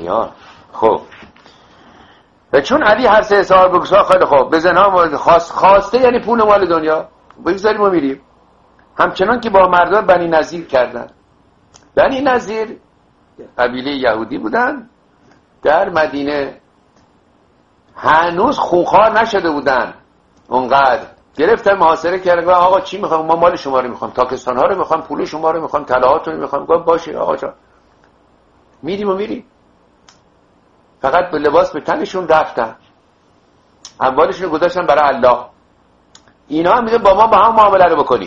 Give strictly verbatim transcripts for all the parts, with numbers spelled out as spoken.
شهریار. خب و چون علی هر سه حسار بگذار خیلی خوب به زنها خواست خواسته یعنی پول مال دنیا بگذاریم و میریم. همچنان که با مردان بنی نظیر کردن. بنی نظیر قبیله یهودی بودن در مدینه، هنوز خونخوار نشده بودن، اونقدر گرفتن محاصره کردن. آقا چی میخوام؟ ما مال شما رو میخوام، تاکستان ها رو میخوام، پول شما رو میخوام، طلاهاتون رو میخوام. گفت باشه آقا جان میریم و میریم. فقط به لباس به تنشون رفتن، اموالشون رو گذاشتن برای الله. اینا هم میگه با ما با هم معامله رو بکنی.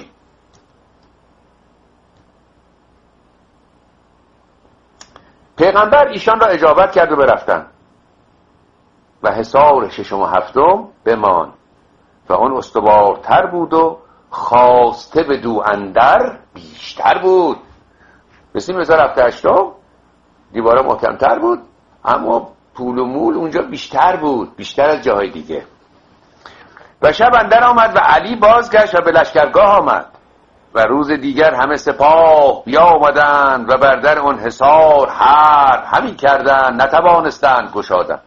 پیغمبر ایشان را اجابت کرد و برفتن و حصار ششم و هفتم بمان و اون استوارتر بود و خواسته به دو اندر بیشتر بود. مثل مثلا هفته هشتم دیوارا محکمتر بود اما پول و مول اونجا بیشتر بود، بیشتر از جاهای دیگه. و شب اندر آمد و علی بازگشت و به لشکرگاه آمد و روز دیگر همه سپاه بیا آمدند و بر در اون حصار حرب همی کردند، نتوانستند گشادن.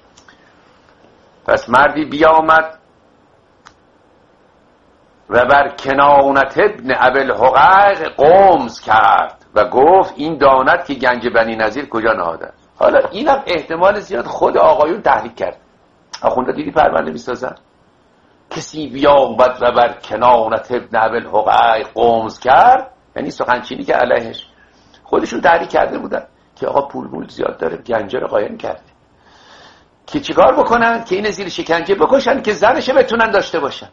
پس مردی بیا آمد و بر کنانت ابن ابوالحقیق قمز کرد و گفت این داند که گنج بنی نظیر کجا نهاده. حالا اینم احتمال زیاد خود آقایون تحریک کرد. آخونده دیدی پرونده میسازن، کسی بیا آمد و بر کنانت ابن ابوالحقیق قمز کرد، یعنی سخنچینی که علیهش خودشون تحریک کرده بودن که آقا پول مول زیاد داره، گنجه رو قایم کرده، که چیکار بکنن که این زیر شکنجه بکشن که زنش بتونن داشته باشن.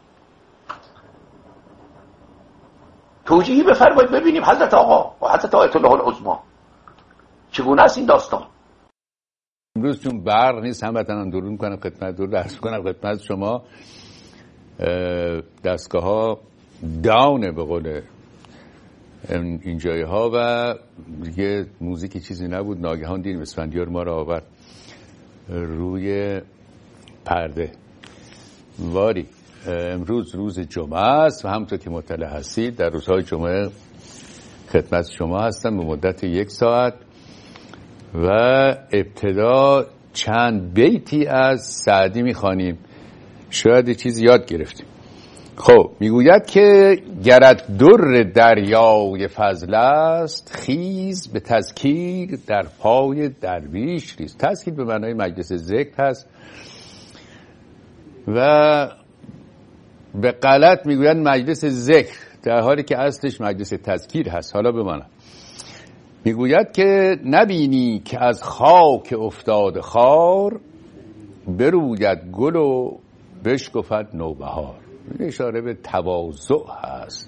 توجیهی بفرمایید ببینیم حضرت آقا و حضرت آیت الله العظما چگونه است این داستان. امروز چون برق نیست هموطنان درود میکنم خدمت درود عرض کنم خدمت شما. دستگاه ها داونه به قول این جای ها و دیگه موزیکی چیزی نبود. ناگهان دیدیم اسفندیار ما را آورد روی پرده. واری امروز روز جمعه است و همونطور که مطلع هستید در روزهای جمعه خدمت شما هستم به مدت یک ساعت و ابتدا چند بیتی از سعدی میخوانیم، شاید چیز یاد گرفتیم. خب میگوید که گرت در دریای فضل است، خیز به تذکیر در پای درویش ریز. تذکیر به معنای مجلس ذکر هست و به غلط میگوید مجلس ذکر در حالی که اصلش مجلس تذکیر هست. حالا بماند میگوید که نبینی که از خاک افتاد خار، بروید گل و بشکفد نوبهار. اشاره به تواضع هست.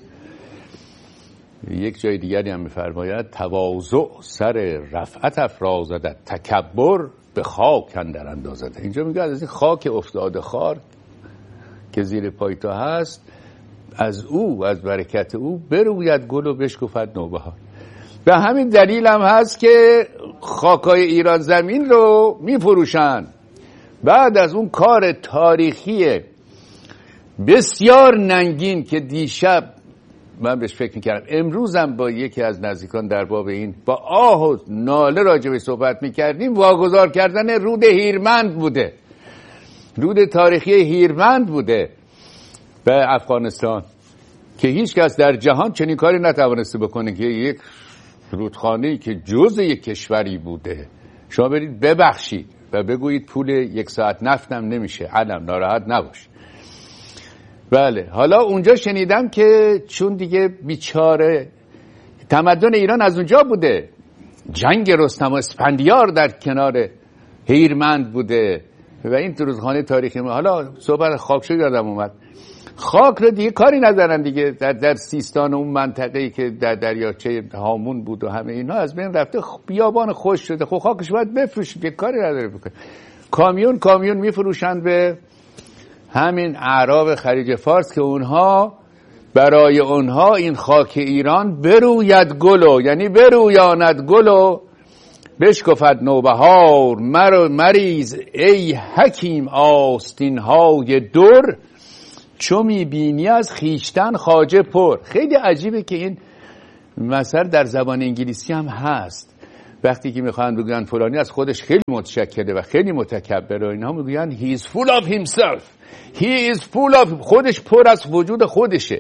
یک جای دیگری هم میفرماید تواضع سر رفعت افرازد، تکبر به خاک اندر اندازد. اینجا میگه از این خاک افتاده خار که زیر پای تو هست، از او از برکت او بروید گل و بشکفد نوبهار. به همین دلیل هم هست که خاکای ایران زمین رو میفروشن بعد از اون کار تاریخی بسیار ننگین که دیشب من بهش فکر میکردم، امروزم با یکی از نزدیکان در باب این با آه و ناله راجبش صحبت میکردیم. واگذار کردن رود هیرمند بوده، رود تاریخی هیرمند بوده به افغانستان که هیچ کس در جهان چنین کاری نتوانسته بکنه که یک رودخانه‌ای که جزء یک کشوری بوده شما برید ببخشید و بگویید پول یک ساعت نفتم نمیشه، علم ناراحت نباش. بله حالا اونجا شنیدم که چون دیگه بیچاره تمدن ایران از اونجا بوده، جنگ رستم و اسفندیار در کنار هیرمند بوده و این رودخانه تاریخی ما. حالا صحبت خاکشو یادم اومد، خاک رو دیگه کاری ندارن دیگه. در, در سیستان اون منطقه‌ای که در دریاچه هامون بود و همه اینا از بین رفته، بیابان خوش شده. خب خاکش باید بفروشید، یه کاری نداره بکنه. کامیون کامیون میفروشن به همین اعراب خلیج فارس که اونها برای اونها این خاک ایران بروید گلو، یعنی برویاند گلو بشکفد نوبهار. مرو مریز ای حکیم آستین های در، چو میبینی از خیشتن خواجه پر. خیلی عجیبه که این مثل در زبان انگلیسی هم هست. وقتی که میخوان بگن فلانی از خودش خیلی متشکله و خیلی متکبره و اینها میگوین he is full of himself he is full of خودش پر از وجود خودشه.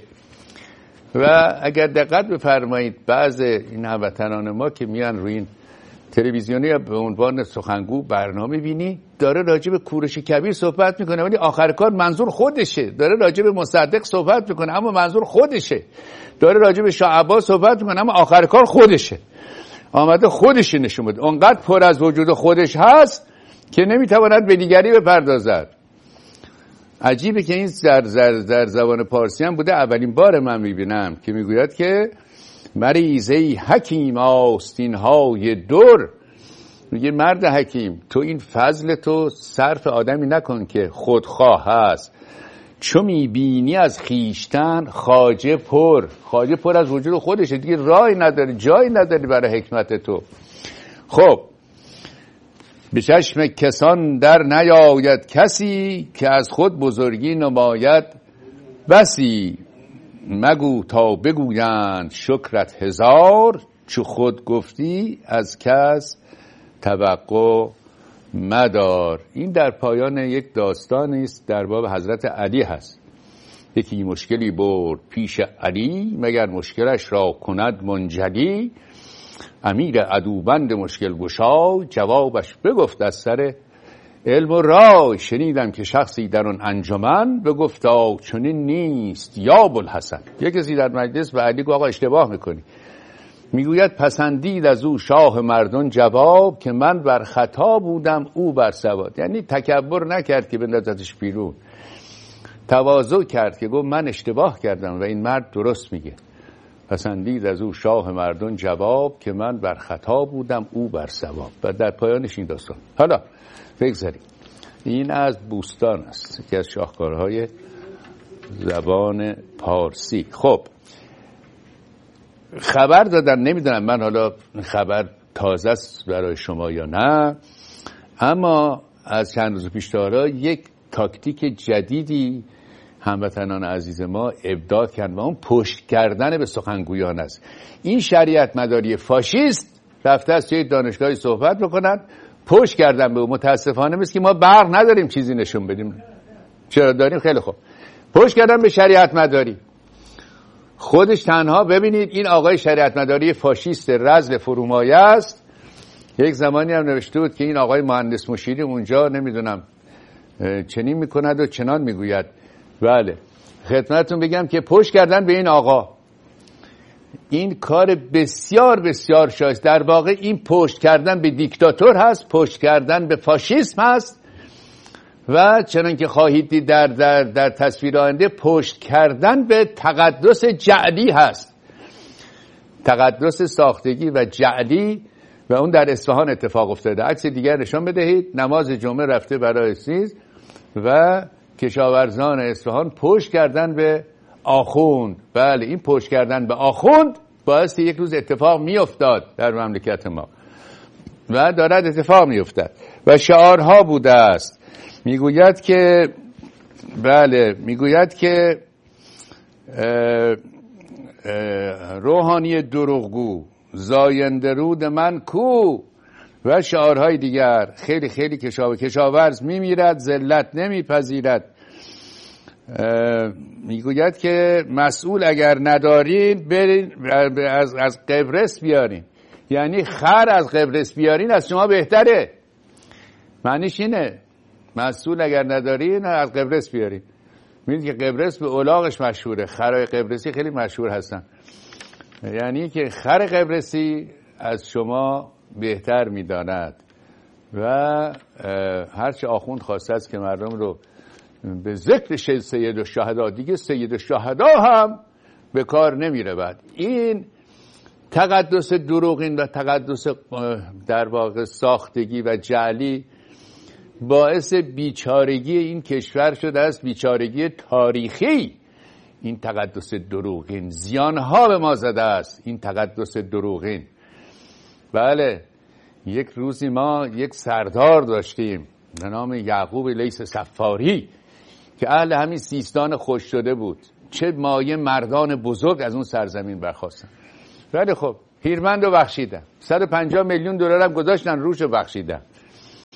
و اگر دقت بفرمایید بعض این هموطنان ما که میان روی این تلویزیونی به عنوان سخنگو برنامه بینی داره راجع به کوروش کبیر صحبت میکنه ولی آخر کار منظور خودشه، داره راجع به مصدق صحبت میکنه اما منظور خودشه، داره راجع به شاه عباس صحبت میکنه اما آخر کار خودشه، آمده خودش نشون بده. اونقدر پر از وجود خودش هست که نمیتواند به دیگری بپردازد. عجیبه که این در, در, در زبان پارسی هم بوده، اولین بار من میبینم که میگوید که مریزه حکیم آستین های دور. میگه مرد حکیم تو این فضل تو صرف آدمی نکن که خودخواه هست، چو میبینی از خیشتن خواجه پر، خواجه پر از وجود خودشه دیگه، راهی نداری جایی نداری برای حکمت تو. خب به چشم کسان در نیاید کسی، که از خود بزرگی نماید بسی. مگو تا بگویند شکرت هزار، چو خود گفتی از کس توقع مدار. این در پایان یک داستانی است در باب حضرت علی هست. یکی مشکلی برد پیش علی، مگر مشکلش را کند منجلی. امیر عدوبند مشکل گشای، جوابش بگفت از سر علم و رای. شنیدم که شخصی در آن انجمن، بگفتا چنین نیست یا ابوالحسن. یک کسی در مجلس به علی گفت آقا اشتباه میکنی. میگوید پسندید از او شاه مردان جواب، که من بر خطا بودم او بر صواب. یعنی تکبر نکرد که بندازتش بیرون، تواضع کرد که گفت من اشتباه کردم و این مرد درست میگه. پسندید از او شاه مردان جواب، که من بر خطا بودم او بر صواب. و در پایانش این داستان. حالا بگذاریم این از بوستان است که از شاهکارهای زبان پارسی. خب خبر دادن، نمیدونم من حالا خبر تازه است برای شما یا نه، اما از چند روز پیش تا حالا یک تاکتیک جدیدی هموطنان عزیز ما ابداع کردن و اون پشت کردن به سخنگویان است. این شریعت مداری فاشیست رفته از توی دانشگاهی صحبت بکنن، پشت کردن به اون. متاسفانه مثل که ما برق نداریم چیزی نشون بدیم. چرا داریم؟ خیلی خوب پشت کردن به شریعت مداری. خودش تنها ببینید این آقای شریعت مداری فاشیست رذل فرومایه است. یک زمانی هم نوشته بود که این آقای مهندس مشیری اونجا نمیدونم چنین میکند و چنان میگوید. بله خدمتتون بگم که پشت کردن به این آقا این کار بسیار بسیار شایسته. در واقع این پشت کردن به دیکتاتور هست، پشت کردن به فاشیسم هست و چنان که خواهید دید در, در, در تصویر آینده پشت کردن به تقدس جعلی هست. تقدس ساختگی و جعلی و اون در اصفهان اتفاق افتاده. عکس دیگر نشان بدهید. نماز جمعه رفته برای سیز و کشاورزان اصفهان پشت کردن به آخوند. بله این پشت کردن به آخوند باعث یک روز اتفاق می افتاد در مملکت ما و دارد اتفاق می افتد و شعارها بوده است. میگوید که بله میگوید که اه اه روحانی دروغگو زاینده رود من کو و شعارهای دیگر. خیلی خیلی کشاورز کشاورز میمیرد ذلت نمیپذیرد. میگوید که مسئول اگر ندارین برین از از قبرس بیارین، یعنی خر از قبرس بیارین از شما بهتره. معنیش اینه مسئول اگر ندارین از قبرس بیارین. میدونید که قبرس به الاغش مشهوره، خرای قبرسی خیلی مشهور هستن. یعنی که خر قبرسی از شما بهتر میداند و هرچه آخوند خواسته است که مردم رو به ذکر سید الشهدا، دیگه سید الشهدا هم به کار نمیره. بعد این تقدس دروغین و تقدس در واقع ساختگی و جعلی باعث بیچارگی این کشور شده است، بیچارگی تاریخی. این تقدس دروغین زیانها به ما زده است. این تقدس دروغین. بله یک روزی ما یک سردار داشتیم به نام یعقوب لیث صفاری که اهل همین سیستان خوش شده بود. چه مایه مردان بزرگ از اون سرزمین برخواستن. ولی خب هیرمند رو بخشیدن، صد و پنجاه میلیون دلار هم گذاشتن روش رو بخشیدن.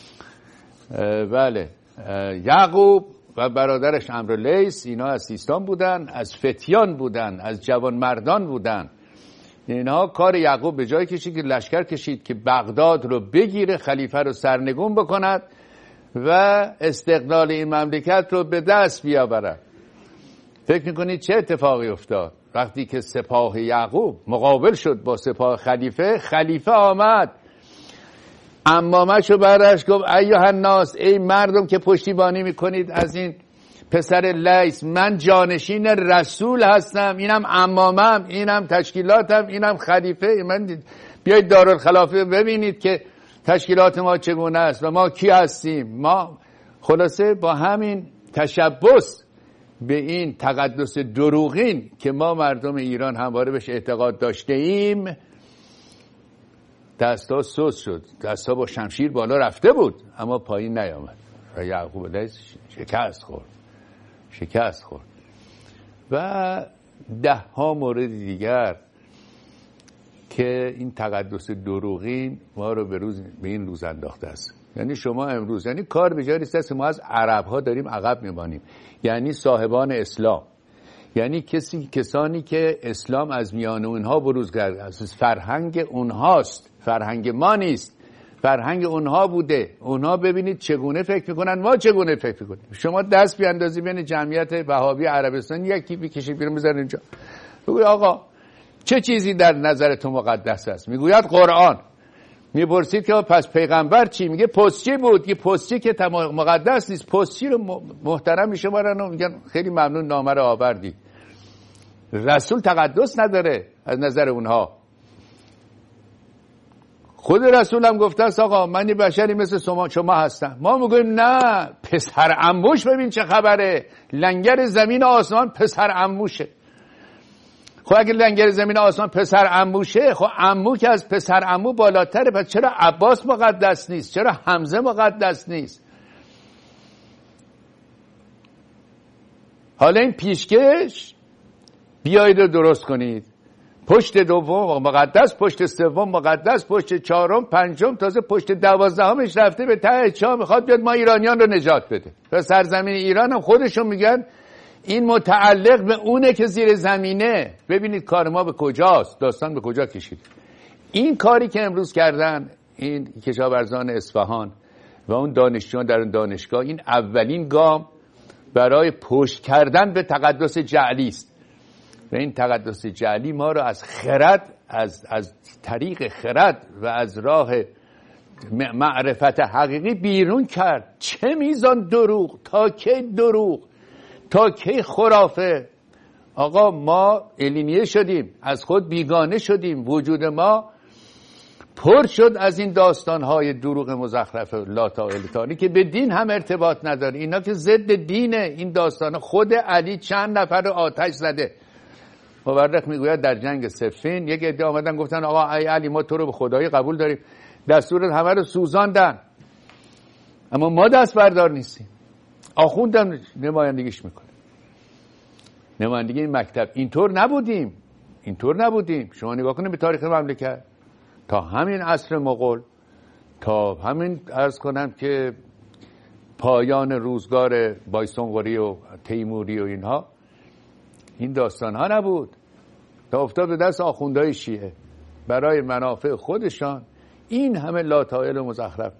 بله یعقوب و برادرش عمرولیس اینا از سیستان بودن، از فتیان بودن، از جوانمردان بودن. اینها کار یعقوب به جای کشید که لشکر کشید که بغداد رو بگیره، خلیفه رو سرنگون بکند و استقلال این مملکت رو به دست بیاورد. فکر میکنید چه اتفاقی افتاد؟ وقتی که سپاه یعقوب مقابل شد با سپاه خلیفه، خلیفه آمد عمامه‌شو برش گفت ایها الناس، ای مردم که پشتیبانی میکنید از این پسر لیث، من جانشین رسول هستم، اینم عمامم، اینم تشکیلاتم، اینم خلیفه. من بیایید دارالخلافه ببینید که تشکیلات ما چگونه است و ما کی هستیم. ما خلاصه با همین تشبث به این تقدس دروغین که ما مردم ایران همواره بهش اعتقاد داشته ایم، دستا سوس شد، دستا با شمشیر بالا رفته بود اما پایین نیامد و یعقوب لیث شکست خورد شکست خورد و ده ها مورد دیگر که این تقدس دروغین ما رو به, روز به این روز انداخته است. یعنی شما امروز یعنی کار به جای است ما از عرب ها داریم عقب میمانیم، یعنی صاحبان اسلام، یعنی کسی کسانی که اسلام از میان اونها بروز کرده، از فرهنگ اونهاست، فرهنگ ما نیست، فرهنگ اونها بوده. اونها ببینید چگونه فکر میکنن، ما چگونه فکر میکنیم. شما دست بیاندازی بین جمعیت وهابی عربستان یکی بکشید بیرون بذارید اینجا، بگوید آقا چه چیزی در نظر تو مقدس است؟ میگوید قرآن. میپرسید که پس پیغمبر چی؟ میگه پستچی بود. یه پستچی که مقدس نیست، پستچی رو محترم میشمارن و میگن خیلی ممنون نامه رو آوردی. رسول تقدس نداره از نظر اونها. خود رسول هم گفته است آقا من یه بشری مثل شما هستم. ما میگویم نه، پسر عموش ببین چه خبره، لنگر زمین آسمان پسر عموشه. خب اگه لنگر زمین آسمان پسر عموشه، خب عمو که از پسر عمو بالاتره، پس چرا عباس مقدس نیست؟ چرا حمزه مقدس نیست؟ حالا این پیشکش بیایید رو درست کنید. پشت دوم مقدس، پشت سوم مقدس، پشت چهارم، پنجم، تازه پشت دوازدهمش رفته به ته چاه میخواد بیاد ما ایرانیان رو نجات بده. و سرزمین ایران هم خودشون میگن این متعلق به اونه که زیر زمینه. ببینید کار ما به کجاست، داستان به کجا کشید. این کاری که امروز کردن این کشاورزان اصفهان و اون دانشجویان در اون دانشگاه، این اولین گام برای پشت کردن به تقدس جعلی است. و این تقدس جعلی ما رو از خرد، از از طریق خرد و از راه معرفت حقیقی بیرون کرد. چه میزان دروغ، تا کی دروغ، تا کی خرافه. آقا ما الینیه شدیم، از خود بیگانه شدیم، وجود ما پر شد از این داستانهای دروغ مزخرف لاتائلتانی که به دین هم ارتباط نداره. اینا که ضد دینه. این داستان خود علی چند نفر رو آتش زده. مورخ میگوید در جنگ صفین یک عده آمدن گفتن آقا ای علی ما تو رو به خدایی قبول داریم، دستور همه رو سوزاندن، اما ما دست بردار نیستیم. آخوندم نمایندگیش میکنه، نمایندگی این مکتب. اینطور نبودیم، اینطور نبودیم. شما نگاه کنید به تاریخ مملکت، تا همین عصر مغول، تا همین عرض کنم که پایان روزگار بایسونقری و تیموری و اینها، این داستان ها نبود. تا افتاد به دست آخوندهای شیعه برای منافع خودشان این همه لاتائل و مزخرف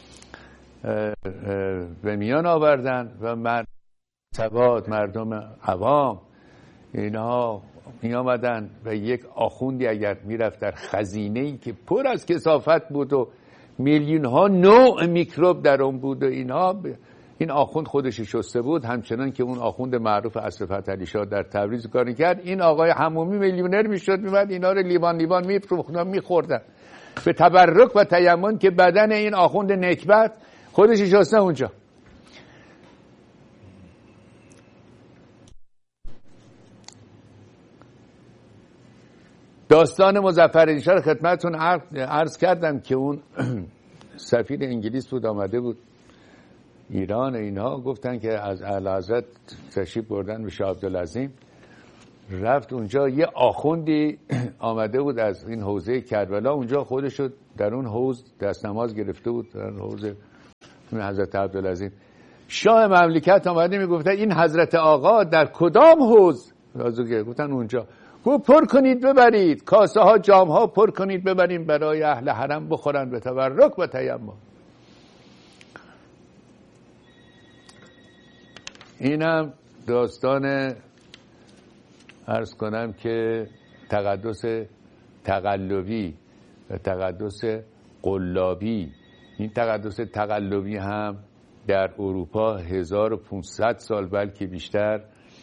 به میان آوردن و مرد سواد، مردم عوام، اینها می آمدن و یک آخوندی اگر می رفت در خزینه‌ای که پر از کثافت بود و میلیون ها نوع میکروب در اون بود و اینها، این آخوند خودش شسته بود، همچنان که اون آخوند معروف عصر فتحعلی شاه در تبریز کار کرد. این آقای حمومی میلیونر میشد، میمد اینا رو لیوان لیوان میفروختن میخوردن به تبرک و تیمم که بدن این آخوند نکبت خودش شسته اونجا. داستان مظفرعلی شاه خدمتتون عرض کردم که اون سفیر انگلیس بود، آمده بود ایران. اینها گفتن که از اعلیحضرت تشریف بردن به شاه عبدالعظیم، رفت اونجا. یه آخوندی آمده بود از این حوزه کربلا، اونجا خودشو در اون حوض دست نماز گرفته بود، در اون حوض حضرت عبدالعظیم شاه مملکت آمده میگفته این حضرت آقا در کدام حوض؟ گفتن اونجا. گفت پر کنید ببرید، کاسه ها جام ها پر کنید ببریم برای اهل حرم بخورن به تبرک و تیمم. اینم داستان عرض کنم که تقدس تقلبی و تقدس قلابی. این تقدس تقلبی هم در اروپا هزار و پانصد سال بلکه بیشتر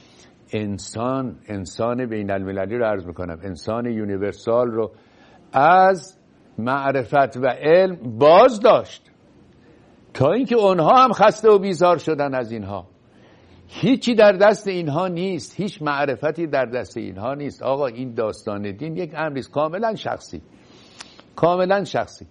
انسان انسان بین المللی رو عرض میکنم، انسان یونیورسال رو از معرفت و علم باز داشت تا اینکه اونها هم خسته و بیزار شدن از اینها. هیچی در دست اینها نیست، هیچ معرفتی در دست اینها نیست. آقا این داستان دین یک امریست کاملا شخصی، کاملا شخصی،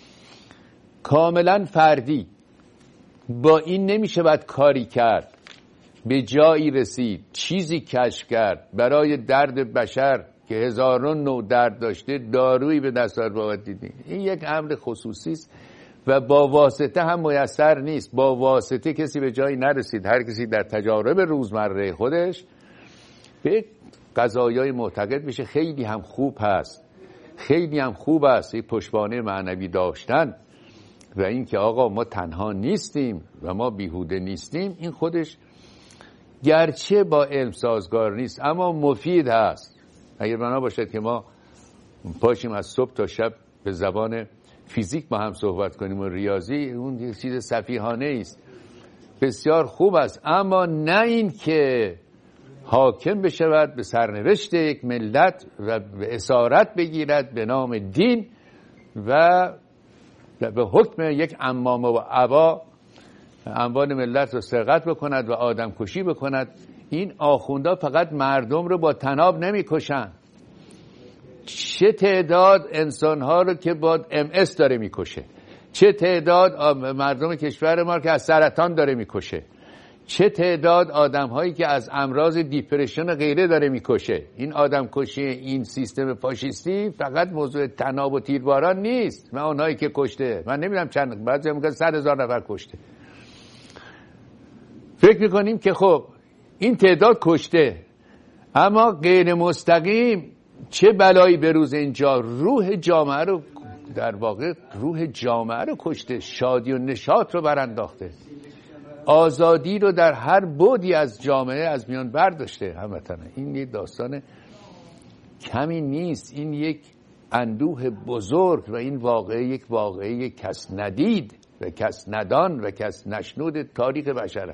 کاملا فردی. با این نمیشه باید کاری کرد، به جایی رسید، چیزی کشف کرد برای درد بشر که هزاران نوع درد داشته دارویی به دست آورد دیدیم. این یک امر خصوصی است و با واسطه هم میسر نیست. با واسطه کسی به جایی نرسید. هر کسی در تجارب روزمره خودش به قضایای معتقد میشه. خیلی هم خوب هست، خیلی هم خوب است این پشتوانه معنوی داشتن و این که آقا ما تنها نیستیم و ما بیهوده نیستیم. این خودش گرچه با علم سازگار نیست اما مفید هست. اگر بنا باشد که ما پاشیم از صبح تا شب به زبان فیزیک با هم صحبت کنیم و ریاضی، اون یک چیز سفیهانه است، بسیار خوب است، اما نه این که حاکم بشود به سرنوشت یک ملت و به اسارت بگیرد به نام دین و به حکم یک عمامه و عبا اموال ملت رو سرقت بکند و آدم کشی بکند. این آخوندا فقط مردم رو با طناب نمی کشن، چه تعداد انسانها رو که با ام اس داره می کشه، چه تعداد مردم کشور ما که از سرطان داره می کشه، چه تعداد آدم هایی که از امراض دیپرشن و غیره داره می کشه. این آدم کشی این سیستم فاشیستی فقط موضوع طناب و تیرباران نیست. من اونایی که کشته، من نمیدونم چند، بعضی میگن صد هزار نفر کشته. فکر میکنیم که خب این تعداد کشته، اما غیر مستقیم چه بلایی به روز اینجا روح جامعه رو، در واقع روح جامعه رو کشته، شادی و نشاط رو برانداخته، آزادی رو در هر بعدی از جامعه از میان برداشته. هموطنه این یک داستان کمی نیست، این یک اندوه بزرگ و این واقعه یک واقعه کس ندید و کس ندان و کس نشنود تاریخ بشره.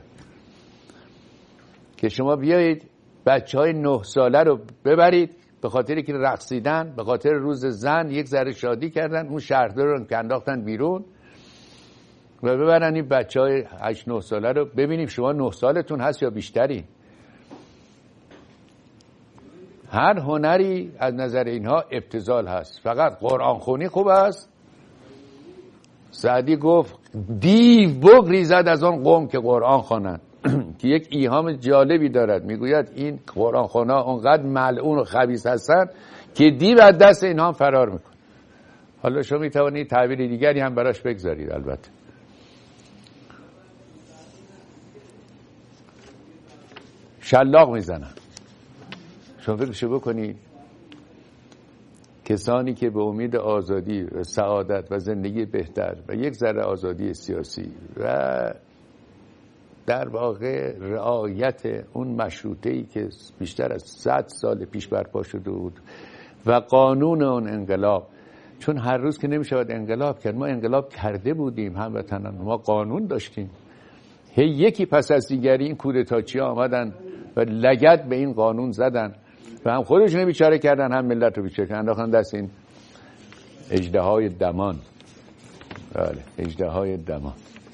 که شما بیایید بچه های نه ساله رو ببرید به خاطری که رقصیدن، به خاطر روز زن یک ذره شادی کردن، اون شهردار رو که انداختن بیرون و ببرن این بچه های هشت نه ساله رو ببینیم شما نه سالتون هست یا بیشتری. هر هنری از نظر اینها ابتذال هست، فقط قرآن خونی خوب است. سعدی گفت دیو بگریزد از آن قوم که قرآن خوانند که یک ایهام جالبی دارد. میگوید این قرآن خوان‌ها اونقدر ملعون و خبیث هستند که دیو از دست اینها فرار میکنه. حالا شما میتوانید تعبیر دیگری هم براش بگذارید. البته شلاق میزنن. شما فکرشو بکنید کسانی که به امید آزادی و سعادت و زندگی بهتر و یک ذره آزادی سیاسی و در واقع رعایت اون مشروطه‌ای که بیشتر از صد سال پیش برپا شده بود و قانون اون انقلاب، چون هر روز که نمیشود انقلاب کرد، ما انقلاب کرده بودیم هموطنان، ما قانون داشتیم. هی یکی پس از دیگری این کودتاچی‌ها آمدن و لگد به این قانون زدن و هم خودشون بیچاره کردن هم ملت رو بیچاره کردن، انداختن دست این اژدهای دمان. بله اژدهای دمان.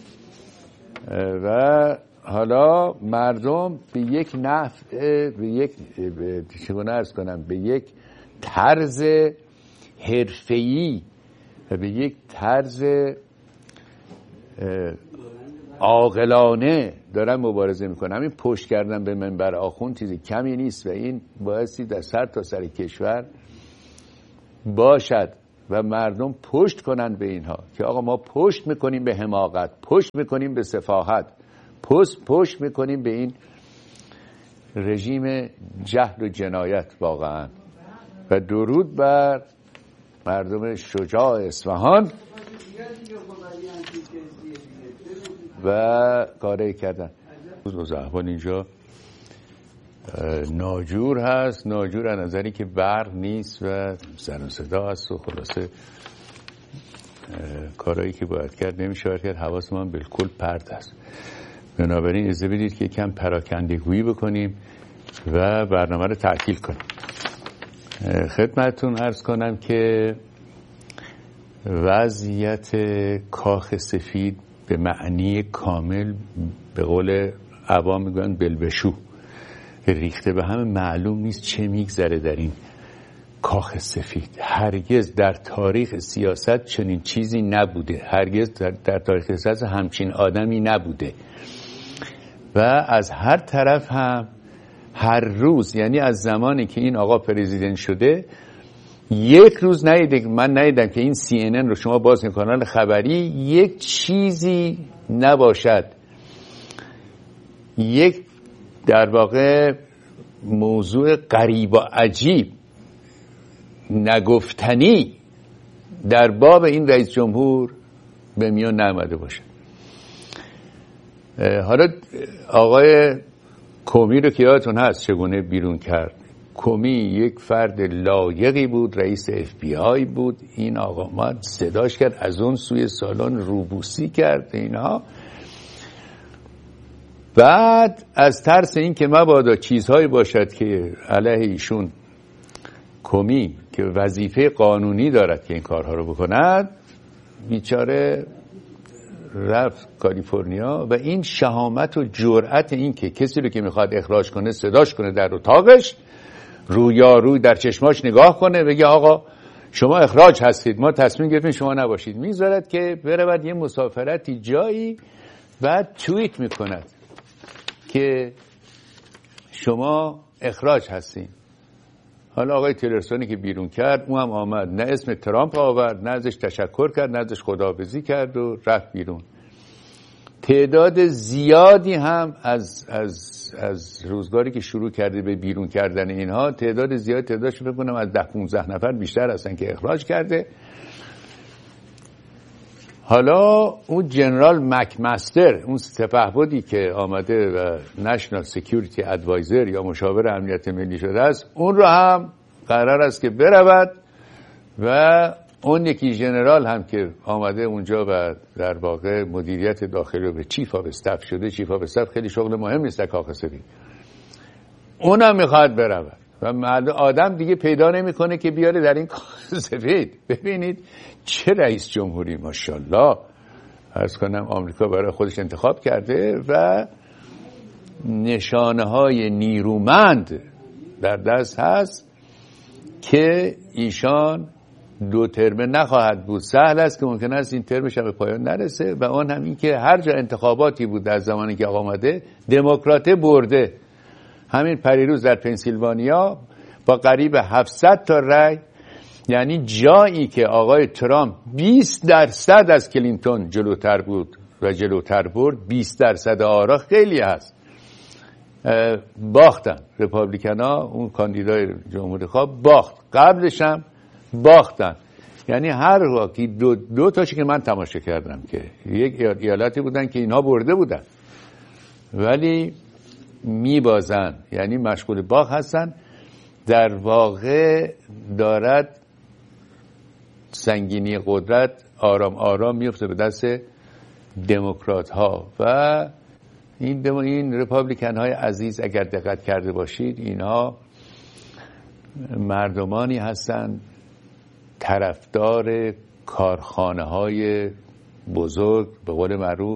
و حالا مردم به یک نفع، به یک چگونه عرض کنم، به یک طرز حرفه‌ای و به یک طرز عاقلانه دارن مبارزه میکنن. همین پشت کردن به منبر آخوند چیزی کمی نیست و این بایستی در سر تا سر کشور باشد و مردم پشت کنن به اینها که آقا ما پشت میکنیم به حماقت، پشت میکنیم به سفاهت، پشت پشت میکنیم به این رژیم جهل و جنایت واقعا. و درود بر مردم شجاع اصفهان و کاری کردن. روز احوال اینجا ناجور هست، ناجور از نظری که برق نیست و سر و صدا هست و خلاصه کارهایی که باید کرد نمیشه کرد. حواس ما بالکل پرت است. بنابراین اجازه بدید که کم پراکندگویی بکنیم و برنامه رو تعطیل کنیم. خدمتتون عرض کنم که وضعیت کاخ سفید به معنی کامل، به قول عوام میگن بلبشو، ریخته به هم، معلوم نیست چه میگذره در این کاخ سفید. هرگز در تاریخ سیاست چنین چیزی نبوده، هرگز در, در تاریخ سیاست همچین آدمی نبوده و از هر طرف هم هر روز، یعنی از زمانی که این آقا پرزیدنت شده یک روز ندیده، من ندیدم که این سی ان ان رو شما باز کنید، کانال خبری، یک چیزی نباشد، یک در واقع موضوع غریب و عجیب نگفتنی در باب این رئیس جمهور به میان نآمده باشه. حالا آقای کومی رو که یادتون هست چگونه بیرون کرد. کومی یک فرد لایقی بود، رئیس اف بی آی بود. این آقا ما صداش کرد، از اون سوی سالن روبوسی کرد اینها. بعد از ترس این که مبادا چیزهایی باشد که علیه ایشون، کومی که وظیفه قانونی دارد که این کارها رو بکند، بیچاره رفت کالیفرنیا و این شهامت و جرأت این که کسی رو که میخواد اخراج کنه صداش کنه در اتاقش، رویاروی در چشماش نگاه کنه، بگه آقا شما اخراج هستید، ما تصمیم گرفتیم شما نباشید، میذارد که بره بعد یه مسافرتی جایی و توییت میکند که شما اخراج هستین. حالا آقای تیلرسونی که بیرون کرد، اون هم آمد، نه اسم ترامپ آورد، نه ازش تشکر کرد، نه ازش خداحافظی کرد و رفت بیرون. تعداد زیادی هم از از از روزگاری که شروع کرده به بیرون کردن اینها، تعداد زیادی تعدادش فکر کنم از ده پانزده نفر بیشتر هستن که اخراج کرده. حالا اون جنرال مکمستر، اون سپهبدی که آمده و نشنال سکیوریتی ادوایزر یا مشاور امنیت ملی شده است، اون رو هم قرار است که برود و اون یکی جنرال هم که آمده اونجا و در واقع مدیریت داخلی رو به چیف آف استاف شده. چیف آف استاف خیلی شغل مهم نیست در کاخ سفید، اونم میخواد برود و آدم دیگه پیدا نمیکنه که بیاره در این کاخ سفید. ببینید چه رئیس جمهوری، ماشاءالله. عرض کنم آمریکا برای خودش انتخاب کرده و نشانه های نیرومند در دست هست که ایشان دو ترمه نخواهد بود. سهل است که ممکن است این ترمش هم به پایان نرسه و آن هم این که هر جا انتخاباتی بود در زمانی که آقا آمده، دموکراته برده. همین پریروز در پنسیلوانیا با قریب هفتصد تا رأی، یعنی جایی که آقای ترامپ بیست درصد از کلینتون جلوتر بود و جلوتر برد، بیست درصد آرا خیلی هست، باختن رپابلیکنا. اون کاندیدای جمهوری خواه باخت، قبلش هم باختن. یعنی هر واقعی دو, دو تاشی که من تماشا کردم که یک ایالتی بودن که اینها برده بودن ولی میبازن، یعنی مشغول باخت هستن. در واقع دارد سنگینی قدرت آرام آرام میفته به دست دموکرات ها و این دمو این رپابلیکن های عزیز. اگر دقت کرده باشید اینها مردمانی هستند طرفدار کارخانه های بزرگ، به قول معروف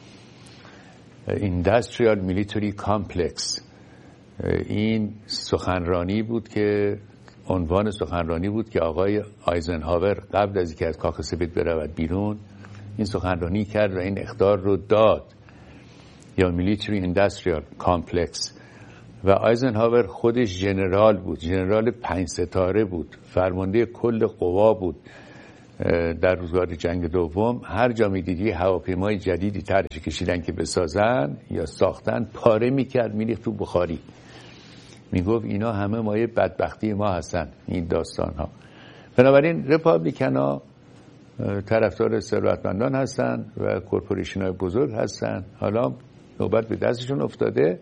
Industrial Military Complex. این سخنرانی بود که عنوان سخنرانی بود که آقای آیزنهاور قبل از اینکه از کاخ سفید برود بیرون این سخنرانی کرد و این اخطار رو داد، یا Military Industrial Complex. و آیزنهاور خودش ژنرال بود، ژنرال پنج ستاره بود، فرمانده کل قوا بود در روزگار جنگ دوم هر جا می‌دیدی هواپیمای جدیدی طرحش کشیدن که بسازن یا ساختن، پاره می‌کرد می‌ریخت تو بخاری. میگفت اینا همه مایه بدبختی ما هستن این داستان‌ها. بنابراین رپابلیکن‌ها طرفدار ثروتمندان هستن و کورپوریشن‌های بزرگ هستن. حالا نوبت به دستشون افتاده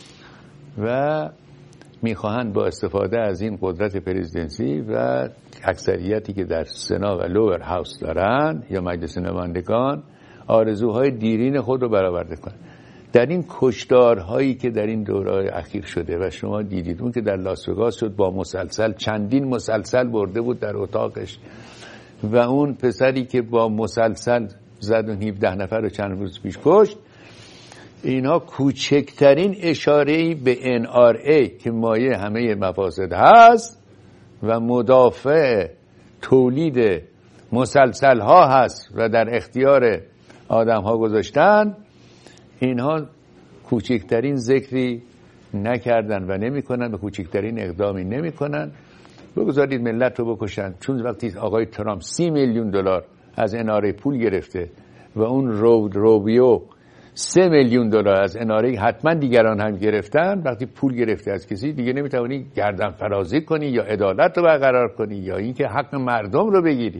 و میخواهند با استفاده از این قدرت پرزیدنسی و اکثریتی که در سنا و لوور هاوس دارن یا مجلس نمایندگان آرزوهای دیرین خود رو برآورده کنند. در این کشتارهایی که در این دوره اخیر شده و شما دیدید، اون که در لاس وگاس شد با مسلسل چندین مسلسل برده بود در اتاقش و اون پسری که با مسلسل زد و هفده نفر رو چند روز پیش کشت، اینها کوچکترین اشاره‌ای به ان آر ای که مایه همه مفاسد هست و مدافع تولید مسلسل ها هست و در اختیار آدم ها گذاشتن، اینها کوچکترین ذکری نکردن و نمی کنن و کوچکترین اقدامی نمی کنن. بگذارید ملت رو بکشن. چون وقتی آقای ترامپ سی میلیون دلار از ان آر ای پول گرفته و اون رود روبیو سه میلیون دلار از ان آر ای حتما دیگران هم گرفتن، وقتی پول گرفته از کسی دیگه نمیتونی گردن فرازی کنی یا عدالت رو برقرار کنی یا اینکه حق مردم رو بگیری.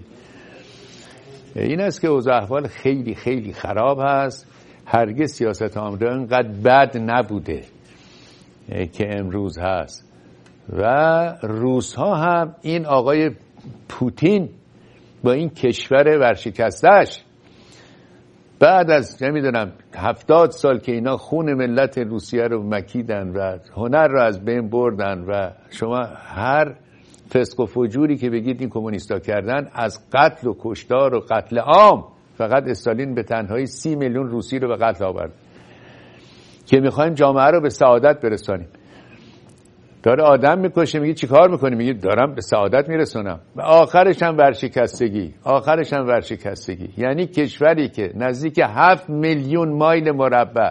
این است که اوضاع احوال خیلی خیلی خراب هست. هرگز سیاست آمریکا اینقدر بد نبوده که امروز هست و روس ها هم این آقای پوتین با این کشور ورشکستش بعد از نمیدونم هفتاد سال که اینا خون ملت روسیه رو مکیدن و هنر رو از بین بردن و شما هر فسق و فجوری که بگید این کمونیستا کردن، از قتل و کشتار و قتل عام، فقط استالین به تنهایی سی میلیون روسی رو به قتل آورد که میخوایم جامعه رو به سعادت برسانیم. داره آدم میکشه، میگه چی کار میکنی؟ میگه دارم به سعادت میرسونم و آخرش هم ورشکستگی آخرش هم ورشکستگی. یعنی کشوری که نزدیک هفت میلیون مایل مربع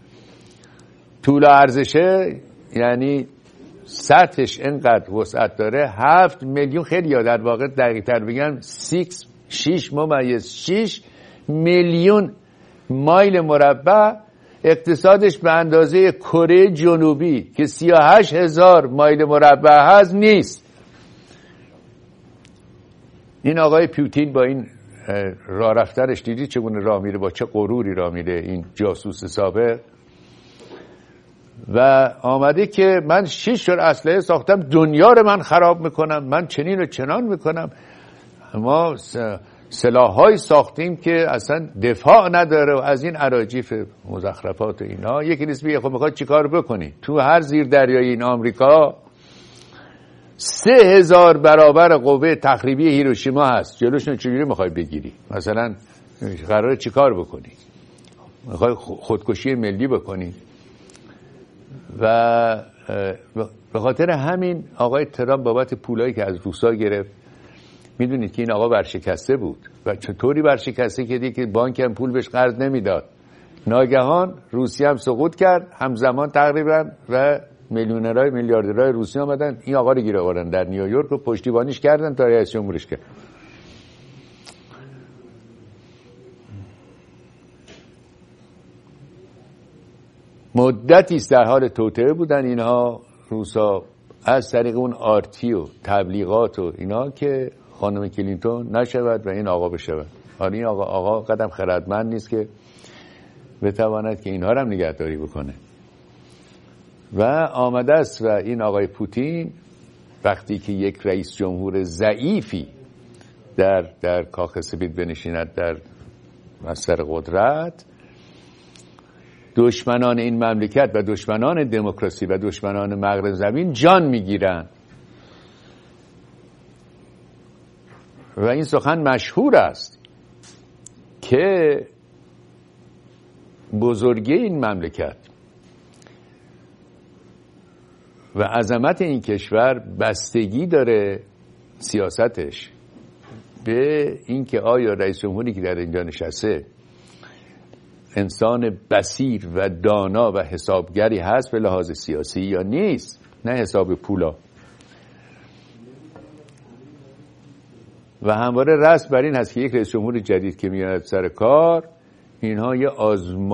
طول و عرضشه، یعنی سطحش اینقدر وسعت داره، هفت میلیون، خیلی یا در واقع دقیق تر بگم سیکس شیش ممیز شیش میلیون مایل مربع، اقتصادش به اندازه کره جنوبی که سی و هشت هزار مایل مربع هست نیست. این آقای پوتین با این راه رفتنش دیدی چگونه راه میره، با چه غروری راه میره این جاسوس سابق، و آمده که من شش جور اسلحه ساختم دنیا رو من خراب میکنم، من چنین و چنان میکنم. ما سلاح‌های ساختیم که اصلا دفاع نداره و از این اراجیف مزخرفات اینا. یکی نیست بگه خب میخواد چیکار بکنی؟ تو هر زیر دریای این آمریکا سه هزار برابر قوه تخریبی هیروشیما هست. جلوشون چجوری میخوای بگیری؟ مثلا قراره چیکار بکنی؟ میخوای خودکشی ملی بکنی؟ و به خاطر همین آقای ترامپ بابت پولایی که از روسا گرفت، میدونید که این آقا ورشکسته بود و چطوری ورشکسته کردی که بانک هم پول بهش قرض نمیداد. ناگهان روسیه هم سقوط کرد همزمان تقریبا و میلیونرهای میلیاردرهای روسی آمدن این آقا رو گیر آوردن در نیویورک و پشتیبانیش کردن تا رئیس جمهورش کرد. مدتی است در حال توطئه بودن اینها روسا از طریق اون آرتی و تبلیغات و اینا که خانم کلینتون نشود و این آقا بشود. حالا این آقا آقا قدم خردمند نیست که بتواند که اینها رو هم نگهداری بکنه و آمده است. و این آقای پوتین وقتی که یک رئیس جمهور ضعیفی در در کاخ سفید بنشیند در مصدر قدرت، دشمنان این مملکت و دشمنان دموکراسی و دشمنان مغرب زمین جان میگیرن و این سخن مشهور است که بزرگی این مملکت و عظمت این کشور بستگی داره سیاستش به اینکه آیا رئیس جمهوری که در اینجا نشسته انسان بصیر و دانا و حسابگری هست به لحاظ سیاسی یا نیست، نه حساب پولا. و همواره رسم بر این هست که یک رئیس جمهور جدید که میاد سر کار، اینها یه آزمایش